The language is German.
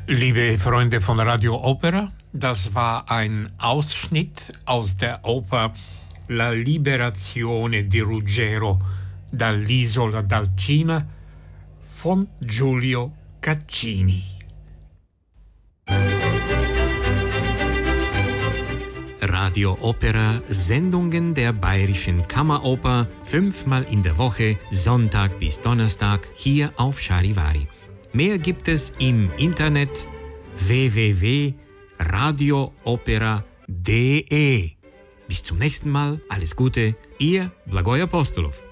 Liebe Freunde von Radio Opera, das war ein Ausschnitt aus der Oper La Liberazione di Ruggero dall'Isola d'Alcina von Giulio Caccini. Radio Opera, Sendungen der Bayerischen Kammeroper, 5-mal in der Woche, Sonntag bis Donnerstag, hier auf Charivari. Mehr gibt es im Internet www.radioopera.de. Bis zum nächsten Mal, alles Gute, Ihr Blagoy Apostolov.